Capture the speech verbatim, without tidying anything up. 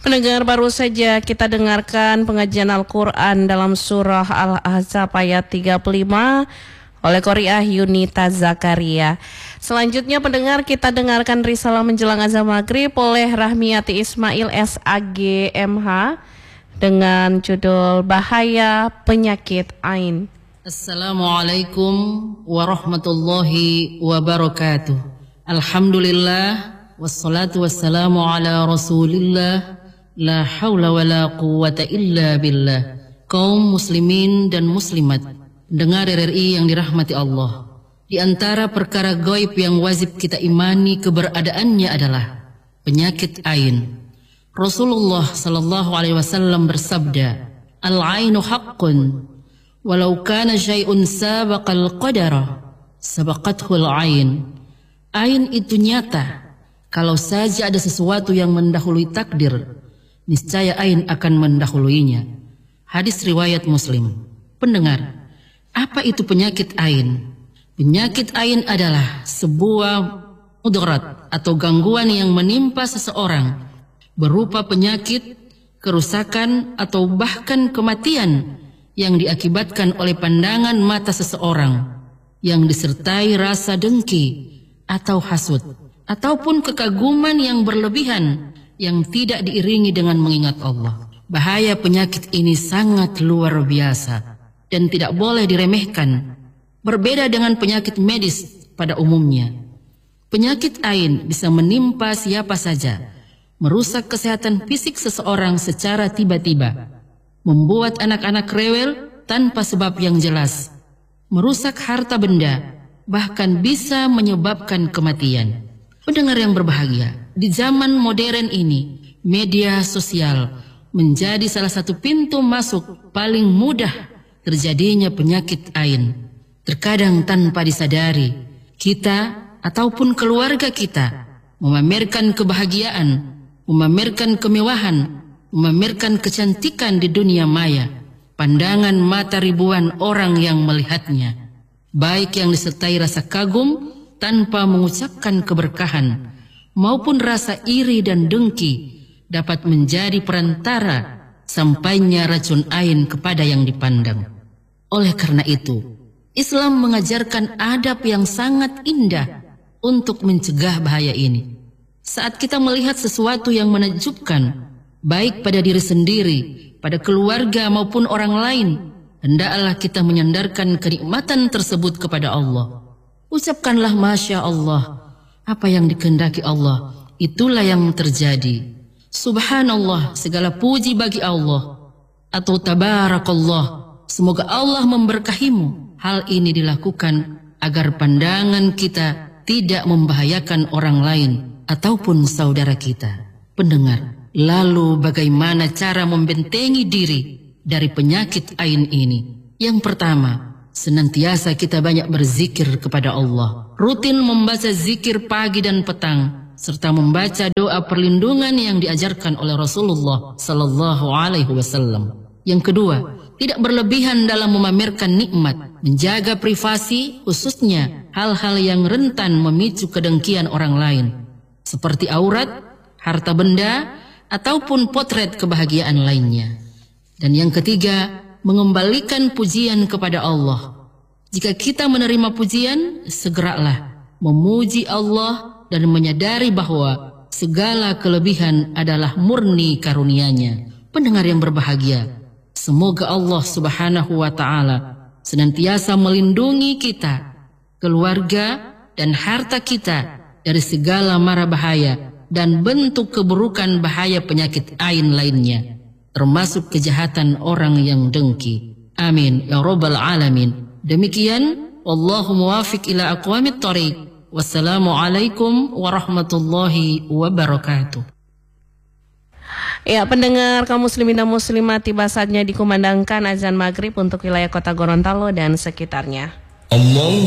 Pendengar, baru saja kita dengarkan pengajian Al-Quran dalam surah Al-Ahzab ayat tiga puluh lima oleh Qori'ah Yunita Zakaria. Selanjutnya pendengar, kita dengarkan risalah menjelang azan maghrib oleh Rahmiati Ismail S A G M H dengan judul Bahaya Penyakit Ain. Assalamualaikum warahmatullahi wabarakatuh. Alhamdulillah wassalatu wassalamu ala rasulillah. La haula wa la quwata illa billah. Kaum muslimin dan muslimat, dengar R R I yang dirahmati Allah. Di antara perkara gaib yang wajib kita imani keberadaannya adalah penyakit ain. Rasulullah sallallahu alaihi wasallam bersabda, "Al-ainu haqqun, walau kana syai'un sabaqal qadara, sabaqathu al-ain." Ain itu nyata. Kalau saja ada sesuatu yang mendahului takdir, niscaya ain akan mendahuluinya. Hadis riwayat Muslim. Pendengar, apa itu penyakit ain? Penyakit ain adalah sebuah mudarat atau gangguan yang menimpa seseorang berupa penyakit, kerusakan atau bahkan kematian yang diakibatkan oleh pandangan mata seseorang yang disertai rasa dengki atau hasud ataupun kekaguman yang berlebihan yang tidak diiringi dengan mengingat Allah. Bahaya penyakit ini sangat luar biasa dan tidak boleh diremehkan. Berbeda dengan penyakit medis pada umumnya, penyakit ain bisa menimpa siapa saja, merusak kesehatan fisik seseorang secara tiba-tiba, membuat anak-anak rewel tanpa sebab yang jelas, merusak harta benda, bahkan bisa menyebabkan kematian. Pendengar yang berbahagia, di zaman modern ini, media sosial menjadi salah satu pintu masuk paling mudah terjadinya penyakit ain. Terkadang tanpa disadari, kita ataupun keluarga kita memamerkan kebahagiaan, memamerkan kemewahan, memamerkan kecantikan di dunia maya. Pandangan mata ribuan orang yang melihatnya, baik yang disertai rasa kagum tanpa mengucapkan keberkahan, maupun rasa iri dan dengki dapat menjadi perantara sampainya racun ain kepada yang dipandang. Oleh karena itu, Islam mengajarkan adab yang sangat indah untuk mencegah bahaya ini. Saat kita melihat sesuatu yang menakjubkan, baik pada diri sendiri, pada keluarga maupun orang lain, hendaklah kita menyandarkan kenikmatan tersebut kepada Allah. Ucapkanlah Masya Allah, apa yang dikehendaki Allah, itulah yang terjadi. Subhanallah, segala puji bagi Allah. Atau Tabarakallah, semoga Allah memberkahimu. Hal ini dilakukan agar pandangan kita tidak membahayakan orang lain ataupun saudara kita. Pendengar, lalu bagaimana cara membentengi diri dari penyakit ain ini? Yang pertama, senantiasa kita banyak berzikir kepada Allah. Rutin membaca zikir pagi dan petang, serta membaca doa perlindungan yang diajarkan oleh Rasulullah sallallahu alaihi wasallam. Yang kedua, tidak berlebihan dalam memamerkan nikmat, menjaga privasi, khususnya hal-hal yang rentan memicu kedengkian orang lain, seperti aurat, harta benda, ataupun potret kebahagiaan lainnya. Dan yang ketiga, mengembalikan pujian kepada Allah. Jika kita menerima pujian, segeralah memuji Allah dan menyadari bahwa segala kelebihan adalah murni karunia-Nya. Pendengar yang berbahagia, semoga Allah Subhanahu wa Ta'ala senantiasa melindungi kita, keluarga, dan harta kita dari segala mara bahaya dan bentuk keburukan bahaya penyakit ain lainnya, termasuk kejahatan orang yang dengki. Amin ya rabbal alamin. Demikian, wallahu muwafiq ila aqwamit thoriq. Wassalamualaikum warahmatullahi wabarakatuh. Ya, pendengar kaum muslimin dan muslimat, tiba saatnya dikumandangkan azan maghrib untuk wilayah kota Gorontalo dan sekitarnya. Allah